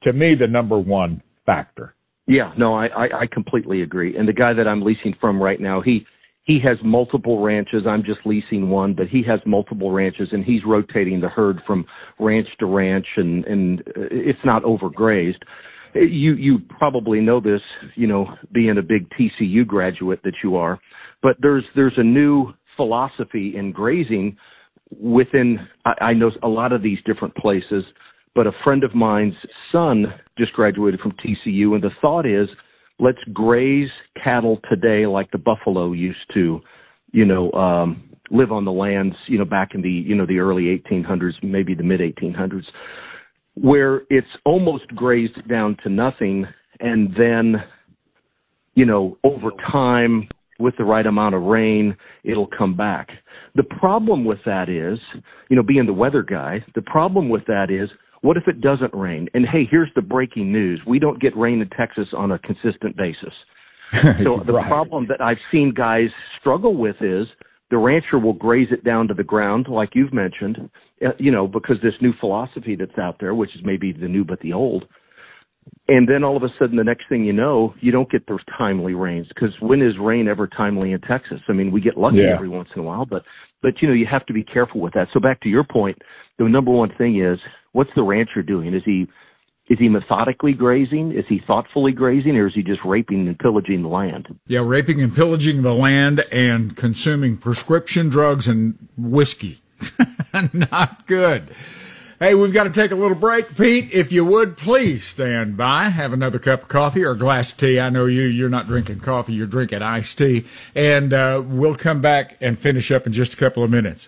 to me, the number one factor. Yeah, no, I completely agree. And the guy that I'm leasing from right now, he has multiple ranches. I'm just leasing one, but he has multiple ranches, and he's rotating the herd from ranch to ranch, and it's not overgrazed. You probably know this, being a big TCU graduate that you are, but there's a new philosophy in grazing within, I know a lot of these different places, but a friend of mine's son just graduated from TCU, and the thought is, let's graze cattle today like the buffalo used to, live on the lands, back in the early 1800s, maybe the mid 1800s, where it's almost grazed down to nothing, and then, over time, with the right amount of rain, it'll come back. The problem with that is, being the weather guy, the problem with that is, what if it doesn't rain? And hey, here's the breaking news. We don't get rain in Texas on a consistent basis. So the problem that I've seen guys struggle with is the rancher will graze it down to the ground, like you've mentioned, because this new philosophy that's out there, which is maybe the new but the old. And then all of a sudden, the next thing you know, you don't get those timely rains, because when is rain ever timely in Texas? I mean, we get lucky every once in a while, but you have to be careful with that. So back to your point, the number one thing is, what's the rancher doing? Is he methodically grazing? Is he thoughtfully grazing, or is he just raping and pillaging the land? Yeah, raping and pillaging the land and consuming prescription drugs and whiskey. Not good. Hey, we've got to take a little break. Pete, if you would, please stand by. Have another cup of coffee or a glass of tea. I know you're not drinking coffee. You're drinking iced tea. And we'll come back and finish up in just a couple of minutes.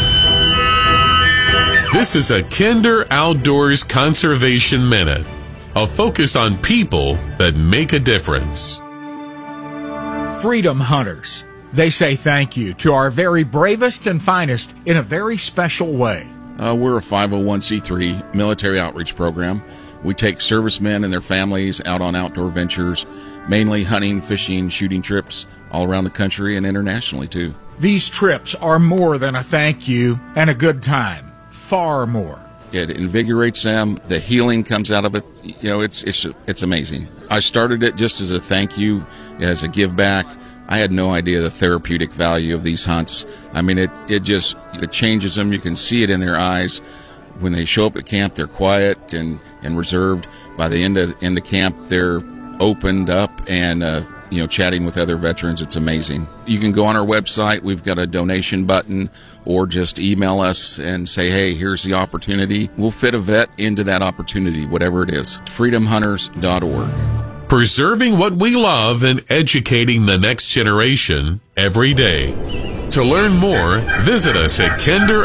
This is a Kinder Outdoors Conservation Minute, a focus on people that make a difference. Freedom hunters. They say thank you to our very bravest and finest in a very special way. We're a 501c3 military outreach program. We take servicemen and their families out on outdoor ventures, mainly hunting, fishing, shooting trips all around the country and internationally, too. These trips are more than a thank you and a good time. Far more. It invigorates them. The healing comes out of it. It's amazing. I started it just as a thank you, as a give back. I had no idea the therapeutic value of these hunts. I mean, it changes them. You can see it in their eyes. When they show up at camp, they're quiet and reserved. By the end of camp, they're opened up and chatting with other veterans. It's amazing. You can go on our website. We've got a donation button, or just email us and say, hey, here's the opportunity. We'll fit a vet into that opportunity, whatever it is. freedomhunters.org. Preserving what we love and educating the next generation every day. To learn more, visit us at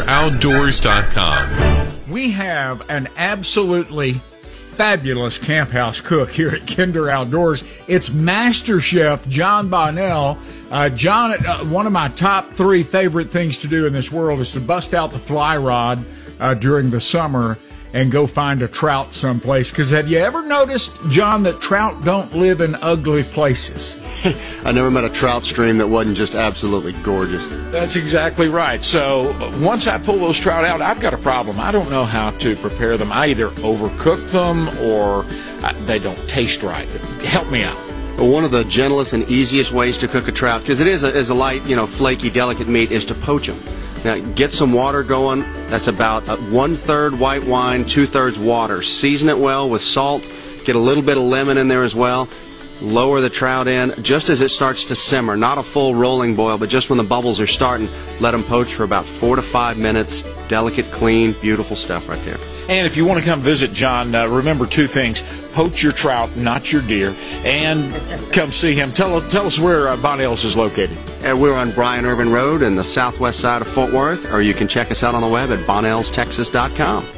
kinderoutdoors.com. We have an absolutely fabulous camp house cook here at Kinder Outdoors. It's Master Chef John Bonnell. John, one of my top 3 favorite things to do in this world is to bust out the fly rod during the summer and go find a trout someplace. Because have you ever noticed, John, that trout don't live in ugly places? I never met a trout stream that wasn't just absolutely gorgeous. That's exactly right. So once I pull those trout out, I've got a problem. I don't know how to prepare them. I either overcook them or they don't taste right. Help me out. Well, one of the gentlest and easiest ways to cook a trout, because it is a light, flaky, delicate meat, is to poach them. Now, get some water going. That's about 1/3 white wine, 2/3 water. Season it well with salt. Get a little bit of lemon in there as well. Lower the trout in just as it starts to simmer. Not a full rolling boil, but just when the bubbles are starting, let them poach for about 4 to 5 minutes. Delicate, clean, beautiful stuff right there. And if you want to come visit John, remember 2 things. Poach your trout, not your deer, and come see him. Tell us where Bonnell's is located. We're on Bryan Urban Road in the southwest side of Fort Worth, or you can check us out on the web at bonnellstexas.com.